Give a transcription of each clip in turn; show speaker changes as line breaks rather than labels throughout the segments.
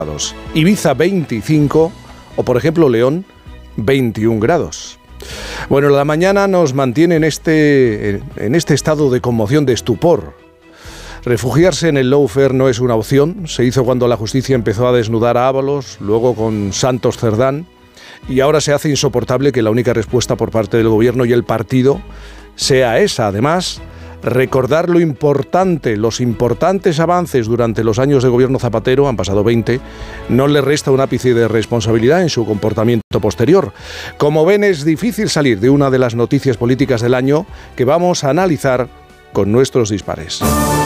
Ibiza 25 o, por ejemplo, León 21 grados. Bueno, la mañana nos mantiene en este estado de conmoción, de estupor. Refugiarse en el lawfare no es una opción. Se hizo cuando la justicia empezó a desnudar a Ábalos, luego con Santos Cerdán, y ahora se hace insoportable que la única respuesta por parte del gobierno y el partido sea esa. Además, recordar lo importante, los importantes avances durante los años de gobierno Zapatero, han pasado 20, no le resta un ápice de responsabilidad en su comportamiento posterior. Como ven, es difícil salir de una de las noticias políticas del año que vamos a analizar con nuestros dispares.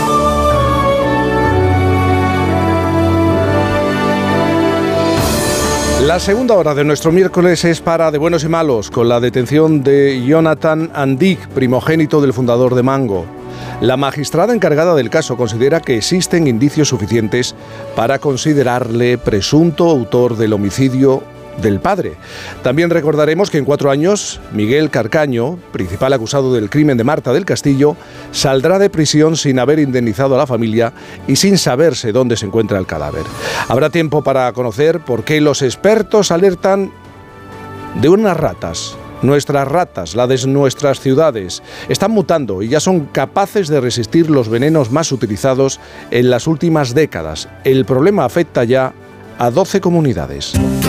La segunda hora de nuestro miércoles es para De Buenos y Malos, con la detención de Jonathan Andig, primogénito del fundador de Mango. La magistrada encargada del caso considera que existen indicios suficientes para considerarle presunto autor del homicidio del padre. También recordaremos que en 4 años, Miguel Carcaño, principal acusado del crimen de Marta del Castillo, saldrá de prisión sin haber indemnizado a la familia y sin saberse dónde se encuentra el cadáver. Habrá tiempo para conocer por qué los expertos alertan de unas ratas. Nuestras ratas, la de nuestras ciudades, están mutando y ya son capaces de resistir los venenos más utilizados en las últimas décadas. El problema afecta ya a 12 comunidades.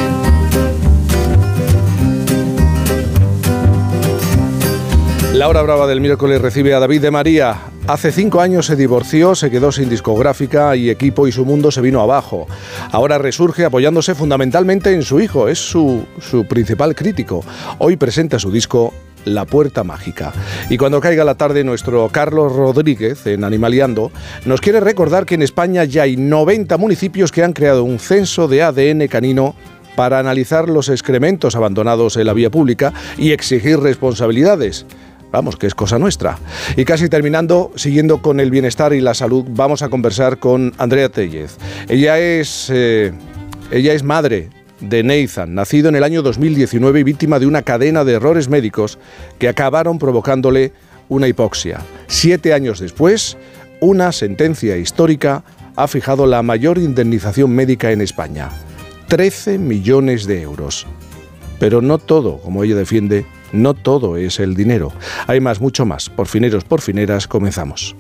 La hora brava del miércoles recibe a David de María. Hace 5 años se divorció, se quedó sin discográfica y equipo y su mundo se vino abajo. Ahora resurge apoyándose fundamentalmente en su hijo, es su principal crítico. Hoy presenta su disco La Puerta Mágica. Y cuando caiga la tarde, nuestro Carlos Rodríguez, en Animaliando, nos quiere recordar que en España ya hay 90 municipios que han creado un censo de ADN canino para analizar los excrementos abandonados en la vía pública y exigir responsabilidades. Vamos, que es cosa nuestra. Y casi terminando, siguiendo con el bienestar y la salud, vamos a conversar con Andrea Tellez. Ella es madre de Nathan, nacido en el año 2019 y víctima de una cadena de errores médicos que acabaron provocándole una hipoxia. 7 años después, una sentencia histórica ha fijado la mayor indemnización médica en España: 13 millones de euros. Pero no todo, como ella defiende, no todo es el dinero. Hay más, mucho más. Por fineros, por fineras, comenzamos.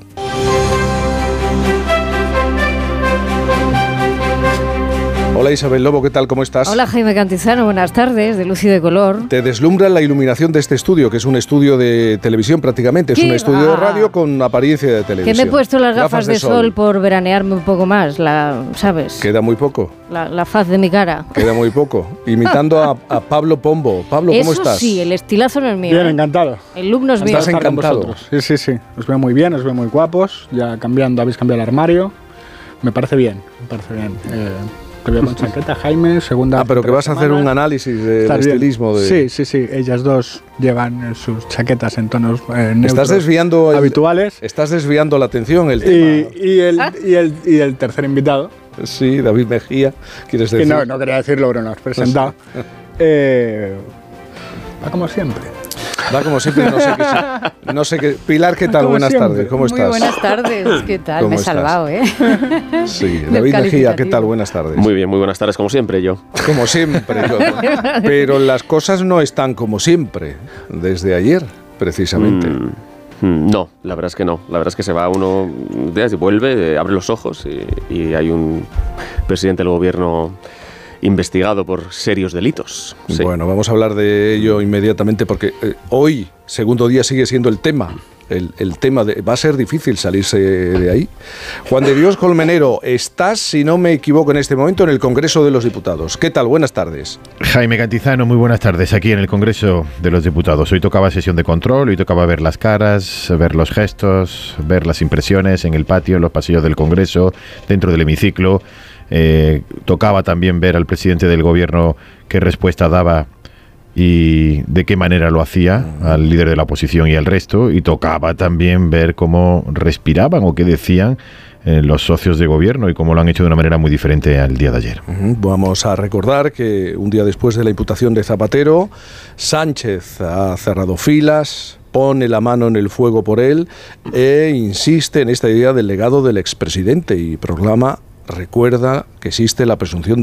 Hola Isabel Lobo, ¿qué tal? ¿Cómo estás?
Hola Jaime Cantizano, buenas tardes, de luz y de color.
Te deslumbra la iluminación de este estudio, que es un estudio de televisión prácticamente. Es un estudio de radio con apariencia de televisión.
Que me he puesto las gafas de sol por veranearme un poco más, ¿sabes?
Queda muy poco.
La faz de mi cara.
Queda muy poco. Imitando a Pablo Pombo. Pablo, ¿cómo estás?
Eso sí, el estilazo no es mío.
Bien, encantado.
El look no es mío.
Estás encantado.
Sí. Os veo muy bien, os veo muy guapos. Ya habéis cambiado el armario. Me parece bien. Te veo con chaqueta, Jaime, segunda...
pero que vas a hacer un análisis del estilismo de...
Sí. Ellas dos llevan sus chaquetas en tonos neutros habituales.
Estás desviando la atención, el tema.
Y el tercer invitado.
Sí, David Mejía, ¿quieres decir?
No quería decirlo, pero nos presentado. Va como siempre.
Va como siempre, no sé qué. Pilar, ¿qué tal? Buenas tardes, ¿cómo estás?
Muy buenas tardes, ¿qué tal? Me he salvado, ¿eh?
Sí, David Mejía, ¿qué tal? Buenas tardes.
Muy bien, muy buenas tardes, como siempre yo.
Como siempre yo. Pero las cosas no están como siempre, desde ayer, precisamente.
No, la verdad es que no. La verdad es que se va uno, vuelve, abre los ojos y hay un presidente del gobierno investigado por serios delitos. Sí.
Bueno, vamos a hablar de ello inmediatamente porque hoy, segundo día, sigue siendo el tema. El tema va a ser difícil salirse de ahí. Juan de Dios Colmenero, estás, si no me equivoco, en este momento en el Congreso de los Diputados. ¿Qué tal? Buenas tardes.
Jaime Cantizano, muy buenas tardes, aquí en el Congreso de los Diputados. Hoy tocaba sesión de control, hoy tocaba ver las caras, ver los gestos, ver las impresiones en el patio, en los pasillos del Congreso, dentro del hemiciclo. Tocaba también ver al presidente del gobierno qué respuesta daba y de qué manera lo hacía, al líder de la oposición y al resto, y tocaba también ver cómo respiraban o qué decían los socios de gobierno y cómo lo han hecho de una manera muy diferente al día de ayer.
Vamos a recordar que un día después de la imputación de Zapatero, Sánchez ha cerrado filas, pone la mano en el fuego por él e insiste en esta idea del legado del expresidente y recuerda que existe la presunción